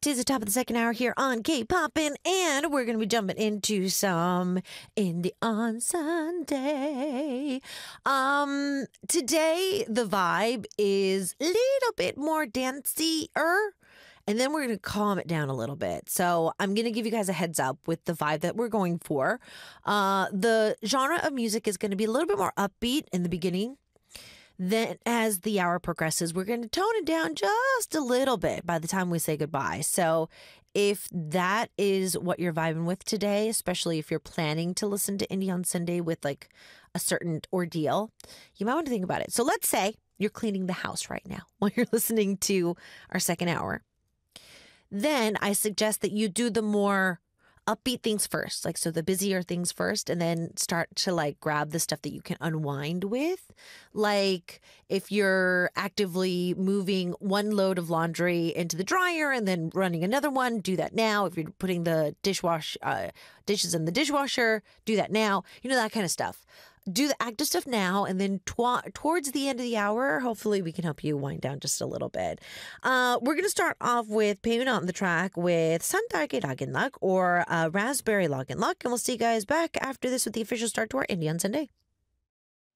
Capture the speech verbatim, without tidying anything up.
Tis the top of the second hour here on K-Poppin', and we're going to be jumping into some Indie on Sunday. Um, today, the vibe is a little bit more dancey-er, and then we're going to calm it down a little bit. So I'm going to give you guys a heads up with the vibe that we're going for. Uh, the genre of music is going to be a little bit more upbeat in the beginning. Then as the hour progresses, we're going to tone it down just a little bit by the time we say goodbye. So if that is what you're vibing with today, especially if you're planning to listen to Indie on Sunday with like a certain ordeal, you might want to think about it. So let's say you're cleaning the house right now while you're listening to our second hour. Then I suggest that you do the more upbeat things first, like so the busier things first, and then start to like grab the stuff that you can unwind with. Like if you're actively moving one load of laundry into the dryer and then running another one, do that now. If you're putting the dishwash uh, dishes in the dishwasher, do that now. You know, that kind of stuff. Do the active stuff now, and then tw- towards the end of the hour, hopefully we can help you wind down just a little bit. Uh, we're going to start off with Payment on the track with Santarke Lagin Luck or uh, Raspberry Login Luck, and we'll see you guys back after this with the official start to our Indie on Sunday.